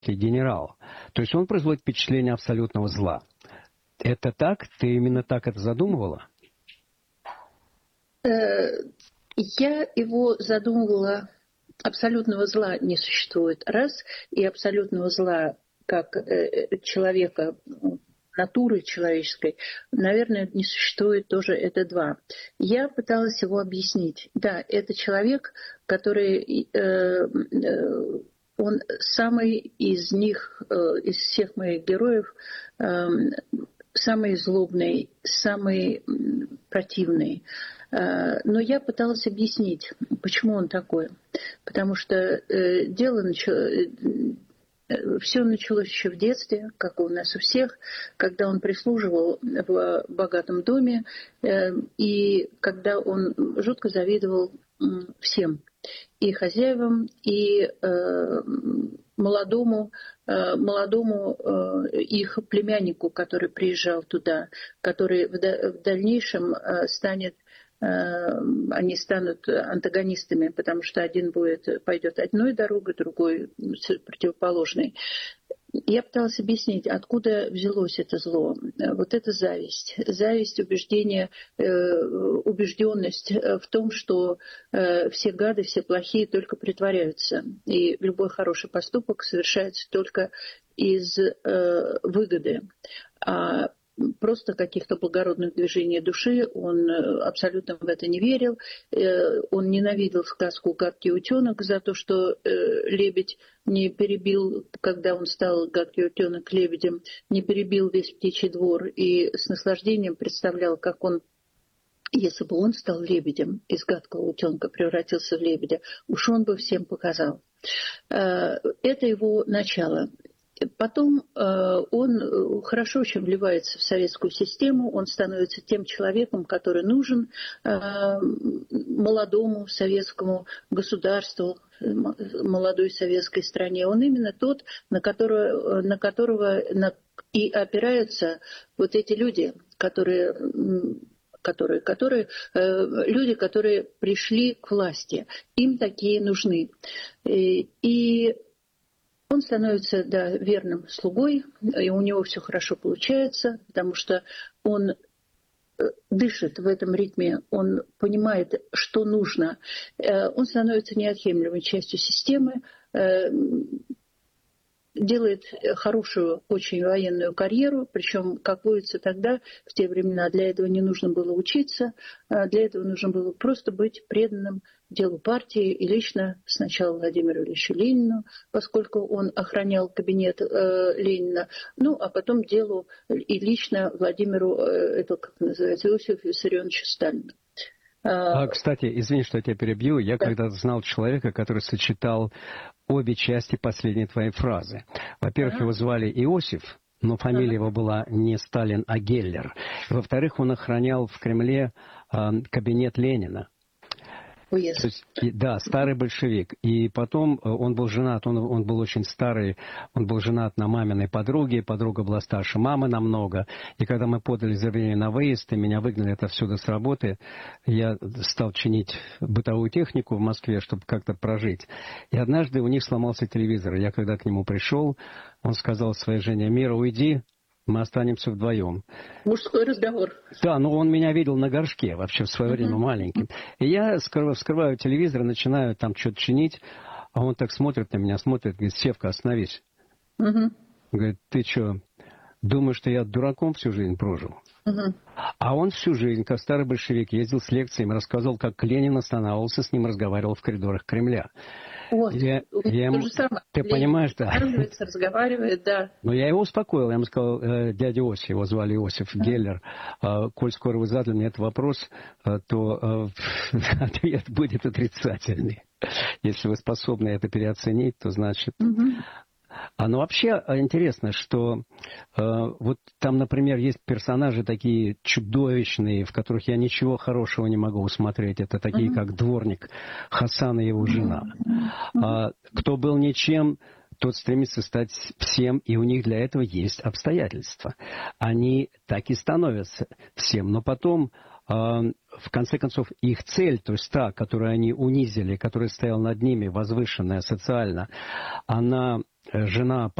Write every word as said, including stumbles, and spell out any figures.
генерал. То есть он производит впечатление абсолютного зла. Это так? Ты именно так это задумывала? Я его задумывала... Абсолютного зла не существует, раз, и абсолютного зла как человека, натуры человеческой, наверное, не существует тоже, это два. Я пыталась его объяснить. Да, это человек, который... Э, э, он самый из них, э, из всех моих героев, э, самый злобный, самый противный. Но я пыталась объяснить, почему он такой. Потому что э, дело началось, э, все началось еще в детстве, как у нас у всех, когда он прислуживал в богатом доме, э, и когда он жутко завидовал э, всем. И хозяевам, и э, молодому, э, молодому э, их племяннику, который приезжал туда, который в, да, в дальнейшем э, станет, э, они станут антагонистами, потому что один будет, пойдет одной дорогой, другой противоположной. Я пыталась объяснить, откуда взялось это зло. Вот это зависть. Зависть, убеждение, убежденность в том, что все гады, все плохие только притворяются. И любой хороший поступок совершается только из выгоды. А просто каких-то благородных движений души, он абсолютно в это не верил. Он ненавидел сказку «Гадкий утенок» за то, что лебедь не перебил, когда он стал гадкий утенок лебедем, не перебил весь птичий двор, и с наслаждением представлял, как он, если бы он стал лебедем, из гадкого утенка превратился в лебедя, уж он бы всем показал. Это его начало. Потом э, он хорошо очень вливается в советскую систему, он становится тем человеком, который нужен э, молодому советскому государству, молодой советской стране. Он именно тот, на которого, на которого на, и опираются вот эти люди, которые... которые, которые э, люди, которые пришли к власти. Им такие нужны. И, и он становится, да, верным слугой, и у него все хорошо получается, потому что он дышит в этом ритме, он понимает, что нужно. Он становится неотъемлемой частью системы, делает хорошую очень военную карьеру, причем, как водится тогда, в те времена, для этого не нужно было учиться, для этого нужно было просто быть преданным делу партии и лично сначала Владимиру Ильичу Ленину, поскольку он охранял кабинет э, Ленина, ну, а потом делу и лично Владимиру, э, это как называется, Иосифу Виссарионовичу Сталину. А, кстати, извини, что я тебя перебью. Я да. когда-то знал человека, который сочетал обе части последней твоей фразы. Во-первых, ага. его звали Иосиф, но фамилия ага. его была не Сталин, а Геллер. Во-вторых, он охранял в Кремле э, кабинет Ленина. То есть, да, старый большевик. И потом он был женат, он, он был очень старый, он был женат на маминой подруге, подруга была старше мамы намного. И когда мы подали заявление на выезд, и меня выгнали отовсюду с работы, я стал чинить бытовую технику в Москве, чтобы как-то прожить. И однажды у них сломался телевизор. Я когда к нему пришел, он сказал своей жене: «Мира, уйди, мы останемся вдвоем». Мужской разговор. Да, но он меня видел на горшке вообще в свое uh-huh. время маленьким. И я скрываю, вскрываю телевизор, начинаю там что-то чинить, а он так смотрит на меня, смотрит, говорит: «Севка, остановись». Uh-huh. Говорит: «Ты что, думаешь, что я дураком всю жизнь прожил?» Uh-huh. А он всю жизнь, как старый большевик, ездил с лекциями, рассказывал, как Ленин останавливался с ним, разговаривал в коридорах Кремля. Вот, я, я ему, ты Ленин понимаешь, да. разговаривает, да. Но я его успокоил, я ему сказал: э, дядя Иосиф, его звали Иосиф uh-huh. Геллер, э, коль скоро вы задали мне этот вопрос, э, то э, ответ будет отрицательный. Если вы способны это переоценить, то значит... Uh-huh. А, ну, вообще интересно, что э, вот там, например, есть персонажи такие чудовищные, в которых я ничего хорошего не могу усмотреть. Это такие, uh-huh. как дворник Хасан и его жена. Uh-huh. А, кто был ничем, тот стремится стать всем, и у них для этого есть обстоятельства. Они так и становятся всем, но потом... в конце концов, их цель, то есть та, которую они унизили, которая стояла над ними, возвышенная социально, она жена